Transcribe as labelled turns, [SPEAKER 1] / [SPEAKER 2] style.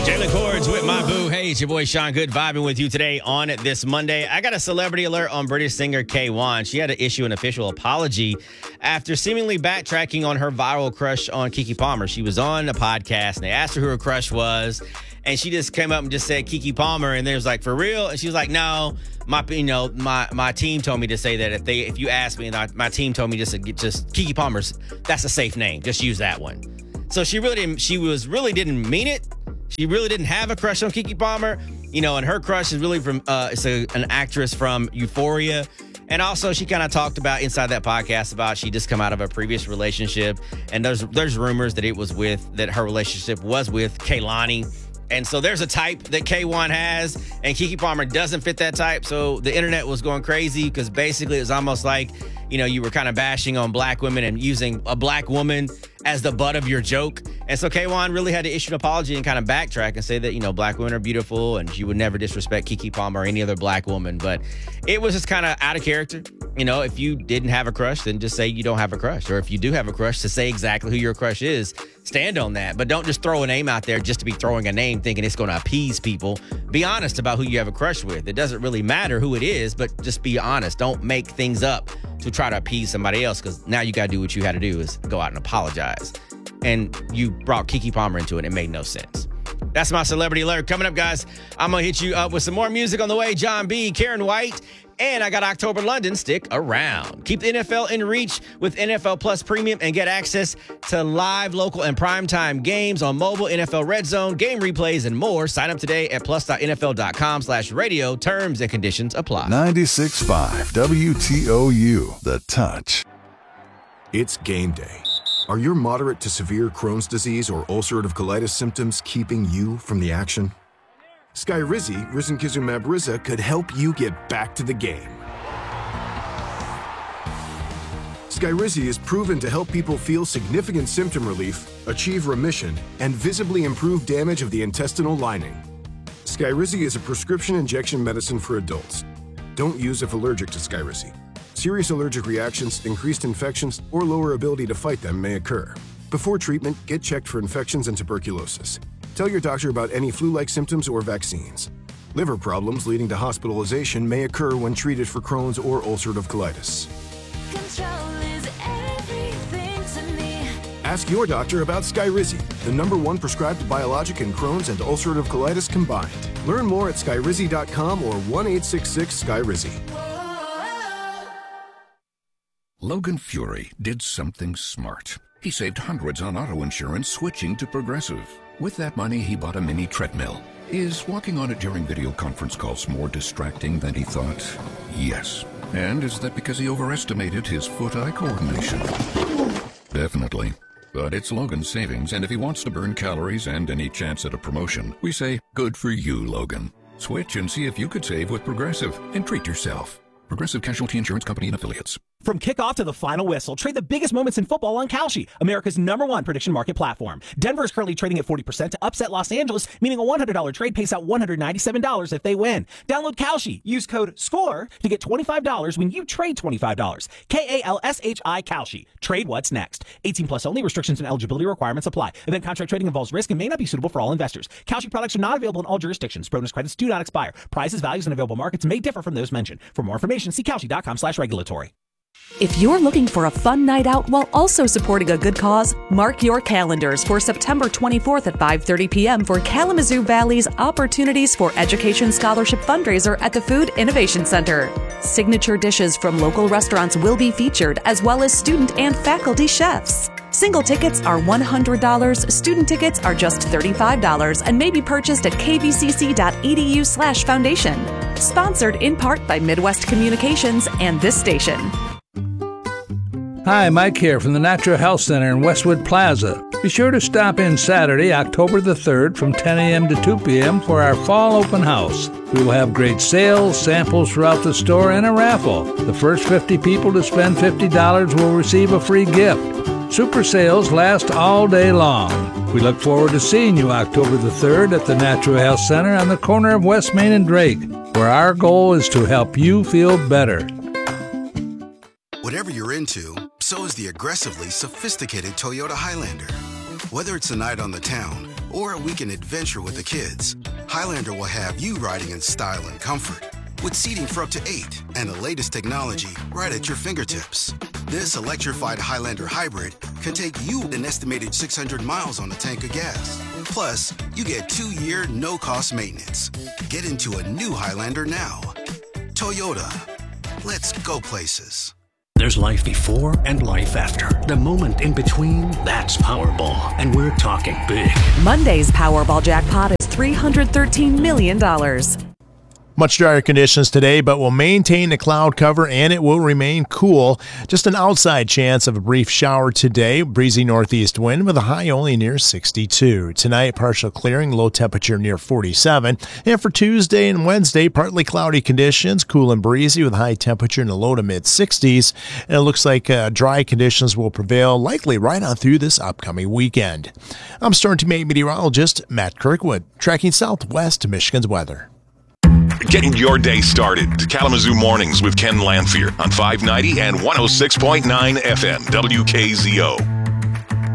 [SPEAKER 1] Jalen Cords with my boo. Hey, it's your boy Sean Good vibing with you today on this Monday. I got a celebrity alert on British singer K1. She had to issue an official apology after seemingly backtracking on her viral crush on Keke Palmer. She was on a podcast and they asked her who her crush was, and she just came up and just said Keke Palmer, and they was like, for real? And she was like, no, my team told me to say that if you ask me, my team told me just Keke Palmer's, that's a safe name. Just use that one. So she really didn't mean it. She really didn't have a crush on Keke Palmer, and her crush is really from an actress from Euphoria. And also she kind of talked about inside that podcast about she just come out of a previous relationship, and there's rumors that her relationship was with Kehlani. And so there's a type that K1 has, and Keke Palmer doesn't fit that type. So the internet was going crazy because basically it was almost like, you were kind of bashing on black women and using a black woman as the butt of your joke. And so K1 really had to issue an apology and kind of backtrack and say that, black women are beautiful and she would never disrespect Keke Palmer or any other black woman. But it was just kind of out of character. If you didn't have a crush, then just say you don't have a crush. Or if you do have a crush, to say exactly who your crush is. Stand on that. But don't just throw a name out there just to be throwing a name thinking it's going to appease people. Be honest about who you have a crush with. It doesn't really matter who it is, but just be honest. Don't make things up to try to appease somebody else, because now you got to do what you had to do is go out and apologize. And you brought Keke Palmer into it. It made no sense. That's my celebrity alert. Coming up, guys, I'm going to hit you up with some more music on the way. John B., Karen White, and I got October London. Stick around. Keep the NFL in reach with NFL Plus Premium and get access to live, local, and primetime games on mobile, NFL Red Zone, game replays, and more. Sign up today at plus.nfl.com/radio. Terms and conditions apply.
[SPEAKER 2] 96.5 WTOU, The Touch.
[SPEAKER 3] It's game day. Are your moderate to severe Crohn's disease or ulcerative colitis symptoms keeping you from the action? Skyrizi, risankizumab Riza, could help you get back to the game. Skyrizi is proven to help people feel significant symptom relief, achieve remission, and visibly improve damage of the intestinal lining. Skyrizi is a prescription injection medicine for adults. Don't use if allergic to Skyrizi. Serious allergic reactions, increased infections, or lower ability to fight them may occur. Before treatment, get checked for infections and tuberculosis. Tell your doctor about any flu-like symptoms or vaccines. Liver problems leading to hospitalization may occur when treated for Crohn's or ulcerative colitis.
[SPEAKER 4] Control is everything to me.
[SPEAKER 3] Ask your doctor about Skyrizi, the #1 prescribed biologic in Crohn's and ulcerative colitis combined. Learn more at skyrizi.com or 1-866-SKYRIZI.
[SPEAKER 5] Logan Fury did something smart. He saved hundreds on auto insurance switching to Progressive. With that money, he bought a mini treadmill. Is walking on it during video conference calls more distracting than he thought? Yes. And is that because he overestimated his foot-eye coordination? Definitely. But it's Logan's savings, and if he wants to burn calories and any chance at a promotion, we say, good for you, Logan. Switch and see if you could save with Progressive and treat yourself. Progressive Casualty Insurance Company and Affiliates.
[SPEAKER 6] From kickoff to the final whistle, trade the biggest moments in football on Kalshi, America's #1 prediction market platform. Denver is currently trading at 40% to upset Los Angeles, meaning a $100 trade pays out $197 if they win. Download Kalshi. Use code SCORE to get $25 when you trade $25. KALSHI Kalshi. Trade what's next. 18 plus only. Restrictions and eligibility requirements apply. Event contract trading involves risk and may not be suitable for all investors. Kalshi products are not available in all jurisdictions. Bonus credits do not expire. Prices, values, and available markets may differ from those mentioned. For more information, see Kalshi.com/regulatory.
[SPEAKER 7] If you're looking for a fun night out while also supporting a good cause, mark your calendars for September 24th at 5:30 p.m. for Kalamazoo Valley's Opportunities for Education Scholarship fundraiser at the Food Innovation Center. Signature dishes from local restaurants will be featured, as well as student and faculty chefs. Single tickets are $100, student tickets are just $35, and may be purchased at kvcc.edu/foundation. Sponsored in part by Midwest Communications and this station.
[SPEAKER 8] Hi, Mike here from the Natural Health Center in Westwood Plaza. Be sure to stop in Saturday, October the 3rd from 10 a.m. to 2 p.m. for our fall open house. We will have great sales, samples throughout the store, and a raffle. The first 50 people to spend $50 will receive a free gift. Super sales last all day long. We look forward to seeing you October the 3rd at the Natural Health Center on the corner of West Main and Drake, where our goal is to help you feel better.
[SPEAKER 9] Whatever you're into, so is the aggressively sophisticated Toyota Highlander. Whether it's a night on the town or a weekend adventure with the kids, Highlander will have you riding in style and comfort, with seating for up to 8 and the latest technology right at your fingertips. This electrified Highlander hybrid can take you an estimated 600 miles on a tank of gas. Plus, you get 2-year no-cost maintenance. Get into a new Highlander now. Toyota. Let's go places.
[SPEAKER 10] There's life before and life after. The moment in between, that's Powerball. And we're talking big.
[SPEAKER 7] Monday's Powerball jackpot is $313 million.
[SPEAKER 11] Much drier conditions today, but will maintain the cloud cover and it will remain cool. Just an outside chance of a brief shower today. Breezy northeast wind with a high only near 62. Tonight, partial clearing, low temperature near 47. And for Tuesday and Wednesday, partly cloudy conditions, cool and breezy with high temperature in the low to mid 60s. And it looks like dry conditions will prevail likely right on through this upcoming weekend. I'm Storm Team 8 meteorologist Matt Kirkwood, tracking Southwest Michigan's weather.
[SPEAKER 12] Getting your day started. Kalamazoo Mornings with Ken Lanphier on 590 and 106.9 FM WKZO.